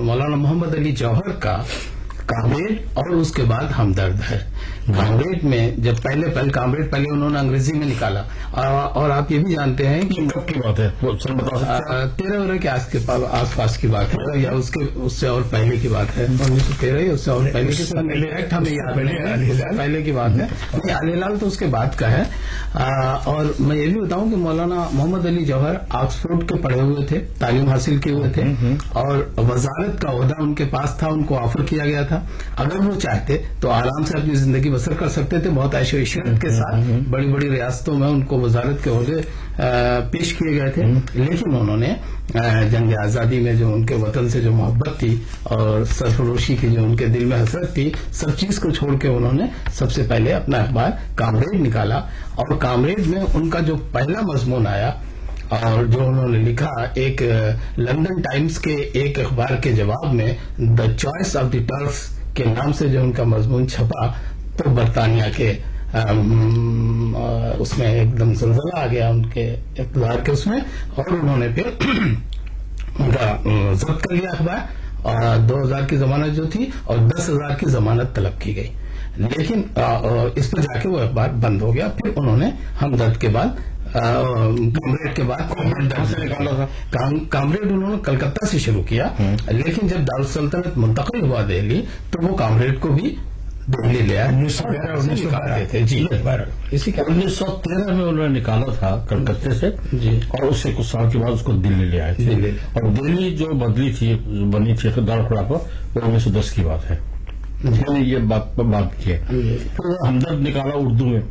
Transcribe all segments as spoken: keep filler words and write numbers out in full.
मौलाना मोहम्मद अली जौहर का कामरेड और उसके बाद हमदर्द है। कामरेड में जब पहले पहले कामरेड पहले उन्होंने अंग्रेजी में निकाला, और आप ये भी जानते हैं कि कब की बात है, तेरह वरह के आस पास की बात है, या उसके उससे और पहले की बात है, उन्नीस सौ तेरह या उससे और पहले की, एग्जैक्ट हमें याद नहीं है, पहले की बात है। अलीलाल तो उसके बाद का है। और मैं ये भी बताऊं कि मौलाना मोहम्मद अली जौहर ऑक्सफोर्ड के पढ़े हुए थे, तालीम हासिल किए हुए थे, और वजारत का ओहदा उनके पास था, उनको ऑफर किया गया था। अगर वो चाहते तो आराम से अपनी जिंदगी बसर कर सकते थे, बहुत ऐशो इशरत के साथ बड़ी बड़ी रियासतों में उनको वजारत के ओहदे पेश किए गए थे। लेकिन उन्होंने जंग आजादी में जो उनके वतन से जो मोहब्बत थी और सरफरोशी की जो उनके दिल में हसरत थी, सब चीज को छोड़ के उन्होंने सबसे पहले अपना अखबार कामरेड निकाला। और कामरेड में उनका जो पहला मजमून आया और जो उन्होंने लिखा, एक लंदन टाइम्स के एक अखबार के जवाब में the choice of the turfs के नाम से जो उनका मजमून छपा, तो बरतानिया के उसमें एकदम ज़लज़ला आ गया उनके इक़्तिदार के उसमें, और उन्होंने फिर उनका जब्त कर लिया अखबार, और दो हजार की जमानत जो थी और दस हजार की जमानत तलब की गई। लेकिन इस पर जाके वो अखबार बंद हो गया। फिर उन्होंने हमदर्द के बाद कामरेड के बाद से निकाला था। काम, कामरेड उन्होंने कलकत्ता से शुरू किया, लेकिन जब दारुस्सल्तनत मुंतकिल हुआ दिल्ली, तो वो कामरेड को भी दिल्ली ले आया। उन्नीस सौ तेरह उन्नीस सौ बारह थे जी, इसी उन्नीस सौ तेरह में उन्होंने निकाला था कलकत्ते से जी, और उससे कुछ साल के बाद उसको दिल्ली ले आए थे। दिल्ली और दिल्ली जो बदली थी, बनी थी दारुखड़ा पर, वो उन्नीस सौ दस की बात है। मैंने ये बात पर बात की है। फिर हमदर्द निकाला उर्दू में।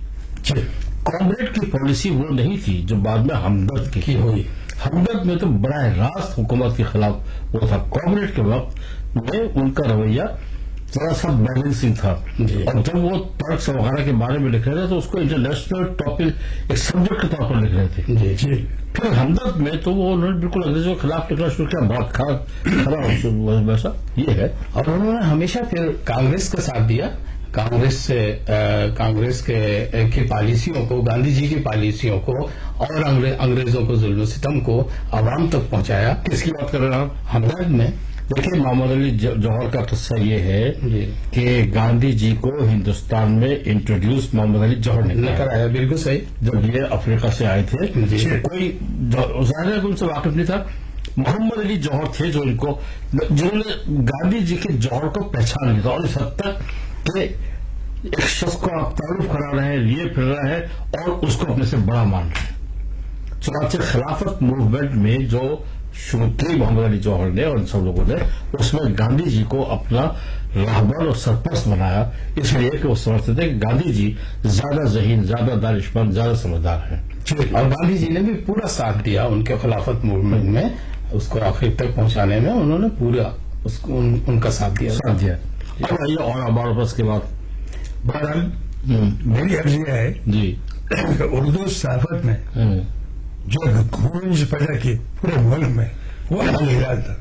कामरेड की पॉलिसी वो नहीं थी जो बाद में हमदर्द की हुई। हमदर्द में तो बड़ा रास्त हुकूमत के खिलाफ वो था। कामरेड के वक्त में उनका रवैया थोड़ा सा बैलेंसिंग था, और जब वो टर्क्स वगैरह के बारे में लिख रहे थे तो उसको इंटरनेशनल टॉपिक एक सब्जेक्ट के तौर पर लिख रहे थे जी जी। फिर हमदर्द में तो वो उन्होंने बिल्कुल अंग्रेजों के खिलाफ लिखना शुरू किया, बहुत खरा वैसा ये है। और उन्होंने हमेशा फिर कांग्रेस का साथ दिया, कांग्रेस से कांग्रेस के की पॉलिसियों को, गांधी जी की पॉलिसियों को और अंग्रेजों को जुल्म सितम को आवाम तक पहुंचाया। किसकी बात कर रहे हैं आप? हमदर्द में। देखिए, मोहम्मद अली जौहर का किस्सा ये है कि गांधी जी को हिंदुस्तान में इंट्रोड्यूस मोहम्मद अली जौहर ने कराया। बिल्कुल सही। जब ये अफ्रीका से आए थे, कोई जाहिर उनसे वाकिफ नहीं था। मोहम्मद अली जौहर थे जो इनको, जिन्होंने गांधी जी के जौहर को पहचान लिया था, और इस हद तक कि एक शख्स को आप तारुफ करा रहे हैं, लिए फिर रहे हैं और उसको अपने से बड़ा मान रहे हैं। चुनाचे खिलाफत मूवमेंट में जो शुरू की मोहम्मद अली जौहर ने और सब लोगों ने, उसमें गांधी जी को अपना राहबर और सरपरस्त बनाया, इसलिए कि वो समझते थे कि गांधी जी ज्यादा ज़हीन, ज्यादा दानिशमंद, ज्यादा समझदार हैं। और गांधी जी ने भी पूरा साथ दिया उनके खिलाफत मूवमेंट में, उसको आखिर तक पहुंचाने में उन्होंने पूरा उसको उन, उनका साथ दिया साथ दिया अब आइए और हमारे पास के बाद बहरहाल मेरी अर्जी है जी, उर्दू सहाफत में जो गूंज पैदा की पूरे मुल्क में, वो अल-हिलाल था,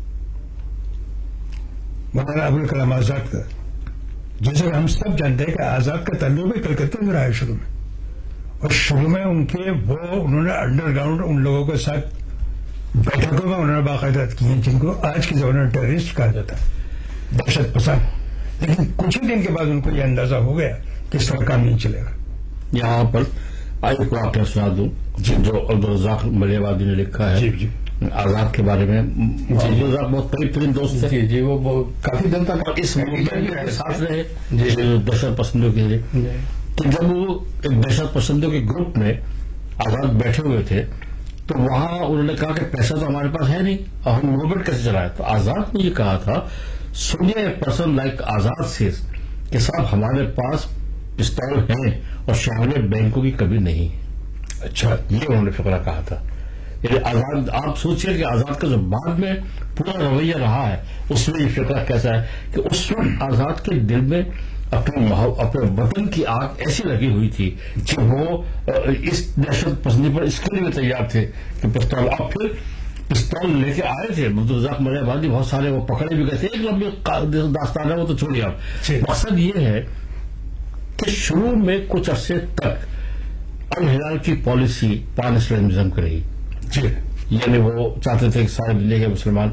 मौलाना अबुल कलाम आजाद का। जैसे हम सब जानते हैं कि आजाद का ताल्लुक भी कलकत्ते से रहा है शुरू में, और शुरू में उनके वो उन्होंने अंडरग्राउंड उन लोगों के साथ बैठकों में उन्होंने बाकायदा की हैं जिनको आज के जमाने में टेररिस्ट कहा जाता है, दहशत पसंद। लेकिन कुछ ही दिन के बाद उनको यह अंदाजा हो गया कि इस तरह काम नहीं चलेगा। यहाँ पर आइए को आपको सुना दूं जो अब्दुल रज़ाक मलियाबादी ने लिखा है जी, जी। आजाद के बारे में। अब्दुल रज़ाक बहुत करीब तरीन दोस्त थे जी जी, वो, वो काफी दिन तक इस मूवमेंट के साथ रहे दहशत पसंदों के लिए। तो जब वो एक दहशत पसंदों के ग्रुप में आजाद बैठे हुए थे, तो वहां उन्होंने कहा कि पैसा तो हमारे पास है नहीं और हम मूवमेंट कैसे चलाएं। तो आजाद ने ये कहा था, सुनिए, ए पर्सन लाइक आजाद से कि साहब हमारे पास पिस्तौल हैं और शामिल बैंकों की कभी नहीं है। अच्छा, ये उन्होंने फिक्रा कहा था। यानी आजाद, आप सोचिए कि आजाद का जो बाद में पूरा रवैया रहा है, उसमें ये फिक्रा कैसा है कि उस वक्त आजाद के दिल में अपने अपने वतन की आग ऐसी लगी हुई थी कि वो इस दहशत पसंदी पर इसके लिए तैयार थे कि पिस्तौल। अब फिर पिस्तौल लेके आए थे अब्दुल रज़ाक मलियाबादी, बहुत सारे वो पकड़े भी गए थे। एक लंबी दास्तान है, वो तो छोड़िए आप। मकसद ये है कि शुरू में कुछ अरसे तक अल-हिलाल की पॉलिसी पान इस्लामिज्म की रही, यानी वो चाहते थे कि सारे दुनिया के मुसलमान